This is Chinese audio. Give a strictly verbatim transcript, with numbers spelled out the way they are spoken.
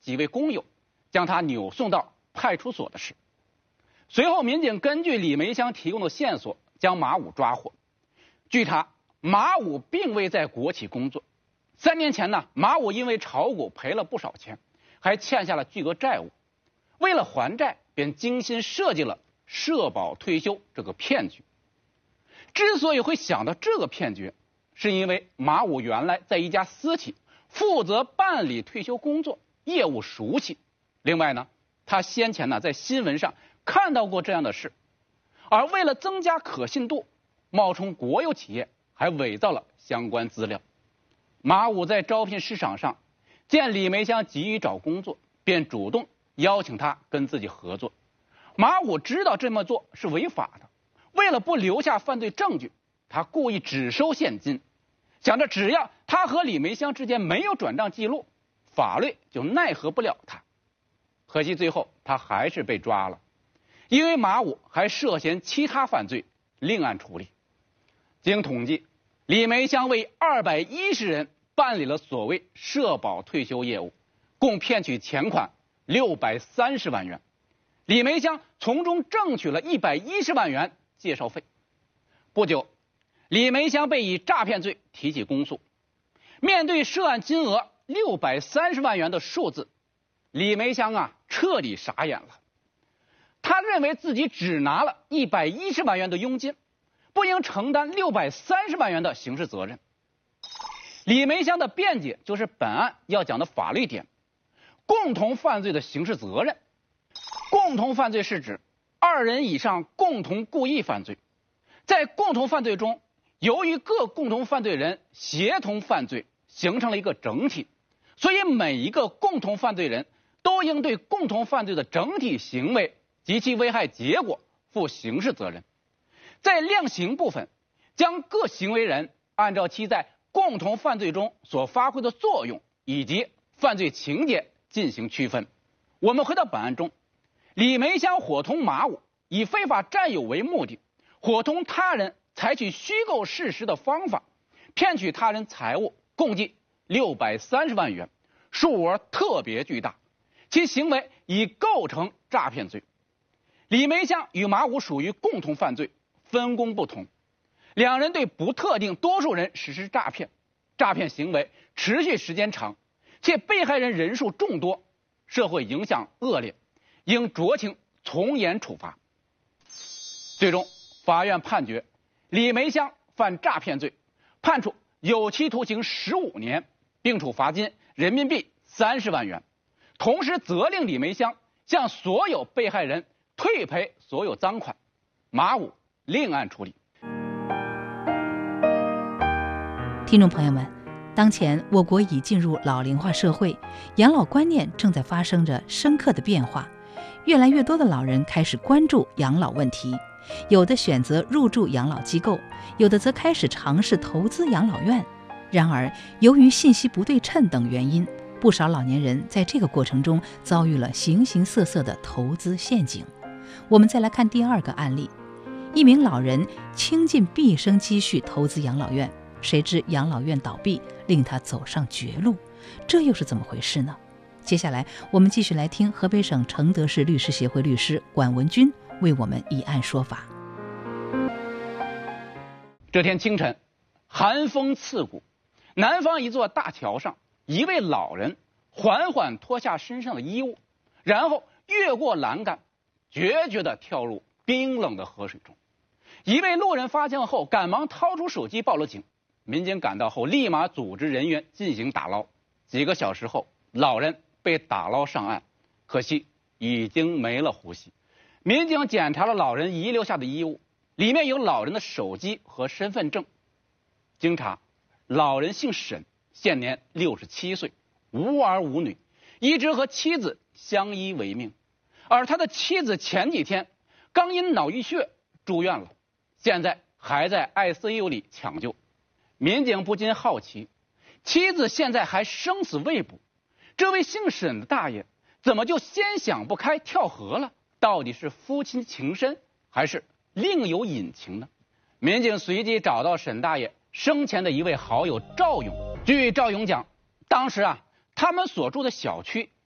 几位工友将他扭送到派出所的事。随后，民警根据李梅香提供的线索，将马武抓获。据查，马武并未在国企工作。三年前呢，马武因为炒股赔了不少钱，还欠下了巨额债务。为了还债，便精心设计了社保退休这个骗局。之所以会想到这个骗局，是因为马武原来在一家私企负责办理退休工作，业务熟悉。另外呢，他先前呢在新闻上看到过这样的事，而为了增加可信度，冒充国有企业，还伪造了相关资料。马武在招聘市场上见李梅香急于找工作，便主动邀请他跟自己合作。马武知道这么做是违法的，为了不留下犯罪证据，他故意只收现金，想着只要他和李梅香之间没有转账记录，法律就奈何不了他。可惜最后他还是被抓了，因为马武还涉嫌其他犯罪，另案处理。经统计，李梅香为二百一十人办理了所谓社保退休业务，共骗取钱款六百三十万元。李梅香从中挣取了一百一十万元介绍费。不久，李梅香被以诈骗罪提起公诉。面对涉案金额六百三十万元的数字，李梅香啊彻底傻眼了。他认为自己只拿了一百一十万元的佣金，不应承担六百三十万元的刑事责任。李梅香的辩解就是本案要讲的法律点：共同犯罪的刑事责任。共同犯罪是指二人以上共同故意犯罪，在共同犯罪中，由于各共同犯罪人协同犯罪，形成了一个整体，所以每一个共同犯罪人都应对共同犯罪的整体行为及其危害结果负刑事责任。在量刑部分，将各行为人按照其在共同犯罪中所发挥的作用以及犯罪情节进行区分。我们回到本案中，李梅香伙同马武以非法占有为目的，伙同他人采取虚构事实的方法，骗取他人财物共计六百三十万元，数额特别巨大，其行为已构成诈骗罪。李梅香与马武属于共同犯罪，分工不同，两人对不特定多数人实施诈骗，诈骗行为持续时间长，且被害人人数众多，社会影响恶劣，应酌情从严处罚。最终，法院判决李梅香犯诈骗罪，判处有期徒刑十五年，并处罚金人民币三十万元，同时责令李梅香向所有被害人退赔所有赃款。马武另案处理。 听众朋友们，当前我国已进入老龄化社会，养老观念正在发生着深刻的变化，越来越多的老人开始关注养老问题，有的选择入住养老机构，有的则开始尝试投资养老院。然而，由于信息不对称等原因，不少老年人在这个过程中遭遇了形形色色的投资陷阱。我们再来看第二个案例，一名老人倾尽毕生积蓄投资养老院，谁知养老院倒闭，令他走上绝路，这又是怎么回事呢？接下来我们继续来听河北省承德市律师协会律师管文军为我们一案说法。 这天清晨，寒风刺骨，南方一座大桥上，一位老人缓缓脱下身上的衣物，然后越过栏杆，决绝地跳入冰冷的河水中。一位路人发现后，赶忙掏出手机报了警。民警赶到后，立马组织人员进行打捞。几个小时后，老人被打捞上岸，可惜已经没了呼吸。民警检查了老人遗留下的衣物，里面有老人的手机和身份证。经查，老人姓沈，现年六十七岁，无儿无女，一直和妻子相依为命。而他的妻子前几天刚因脑溢血住院了，现在还在 I C U 里抢救。民警不禁好奇，妻子现在还生死未卜，这位姓沈的大爷怎么就先想不开跳河了？到底是夫妻情深，还是另有隐情呢？民警随即找到沈大爷生前的一位好友赵勇。据赵勇讲，当时啊，他们所住的小区